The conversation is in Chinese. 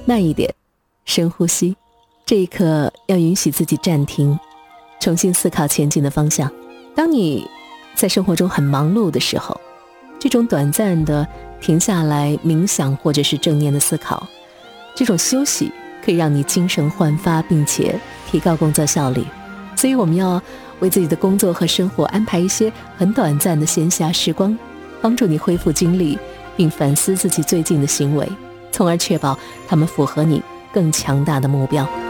慢一点，深呼吸，这一刻要允许自己暂停，重新思考前进的方向。当你在生活中很忙碌的时候，这种短暂的停下来冥想或者是正念的思考，这种休息可以让你精神焕发，并且提高工作效率。所以我们要为自己的工作和生活安排一些很短暂的闲暇时光，帮助你恢复精力，并反思自己最近的行为，从而确保他们符合你更强大的目标。